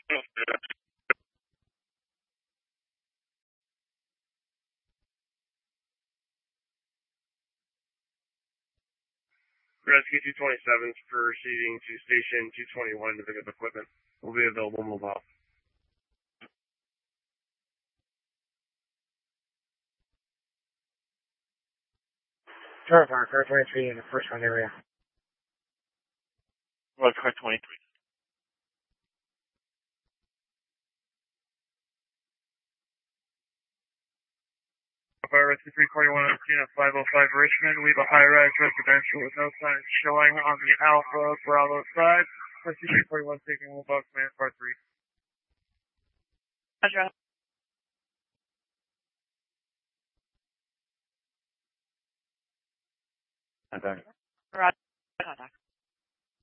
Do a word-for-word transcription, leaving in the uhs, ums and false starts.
Rescue two twenty-seven is proceeding to Station two twenty-one to pick up equipment. Will be available mobile. Charlie Park, car twenty-three in the first one area. Road car twenty-three. Fire Rescue three forty-one on scene at five oh five Richmond. We have a high-rise residential with no sign showing on the Alpha Bravo side. Rescue three forty-one taking mobile command car three. Roger. Contact. Roger. Contact.